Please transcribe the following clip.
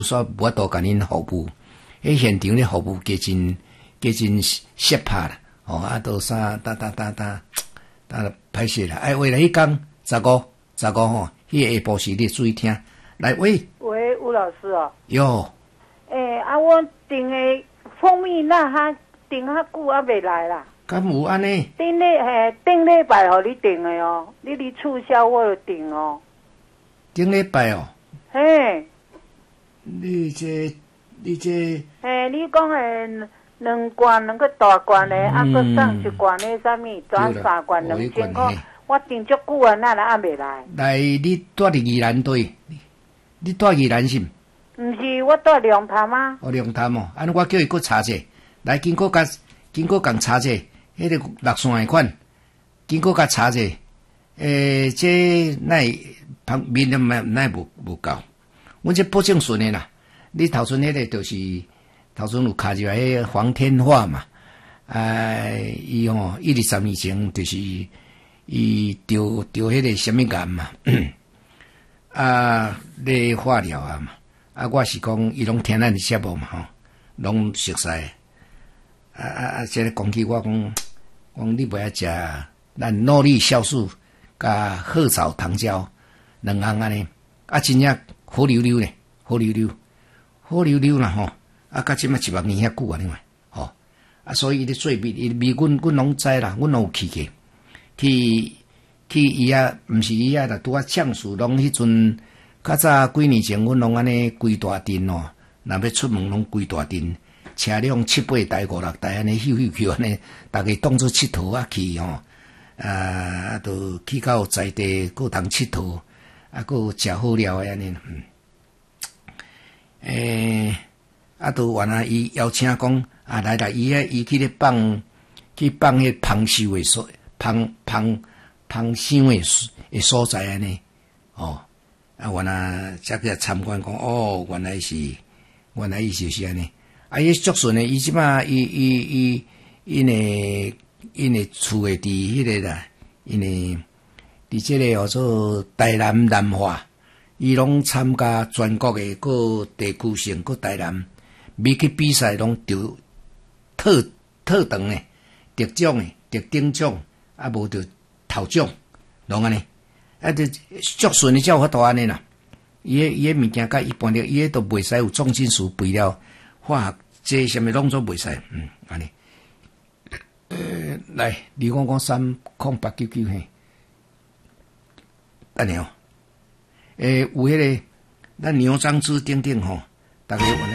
说无法度甲恁服务，迄现场咧服务加真失拍啦，啊，都啥哒，歹势啦。哎，为了迄天15吼，迄个下晡时你注意听。来，喂， 吴老师哦。 哟。 我订的蜂蜜那订较久还未来啦。 敢有安尼？ 顶礼拜互你订的哦，你哩促销我就订哦。 顶礼拜哦。 嘿。 你这。你讲的2罐2个大罐的，佮送1罐的啥物，转3罐2000块。我订足久啊，哪还未来？ 来，你住伫宜兰对？你住宜兰是毋？ 毋是，我住龙潭啊。 哦，龙潭哦，安尼我叫伊搁查者，来经过共查者，迄个6线的款，经过甲查者，这旁面奈无够，阮这保证顺的啦。你头前迄个就是头前有卡入来迄个黄天化嘛，伊123年前就是伊得迄个什么癌嘛，咧化疗啊嘛，我是讲伊拢听咱的节目嘛吼，拢熟悉，这个讲起我讲你不要食咱诺丽酵素甲褐草糖胶2项安尼，真正好溜溜咧，好溜溜啦吼，到即摆1万年遐久啊你嘛，吼，所以伊咧做味阮拢知啦，阮拢有去伊啊，毋是伊啊，啦拄啊呛死，拢迄阵较早几年前，阮拢安尼规大阵哦，若要出门拢规大阵，车辆7、8台、5、6台安尼去安尼，大家当作佚佗啊去吼，都去到在地，搁通佚佗，搁食好料诶安尼。都原来伊邀请讲来，伊去咧放迄芳香诶芳香诶所在安尼，原来才去参观讲，原来伊就是安尼，伊足顺诶，伊即摆因诶厝诶伫迄个啦，因诶伫即个叫做台南化。伊拢参加全国诶，个地区性，个台南，去比赛拢得特长诶，得奖诶，得顶奖，无得头奖，拢安尼，就足顺诶，才有法度安尼啦。伊诶物件甲一般的，伊都袂使有重金属肥料、化学这什么拢做袂使，安尼。来2008999嘿，安尼哦。有迄个咱牛樟芝顶吼，大家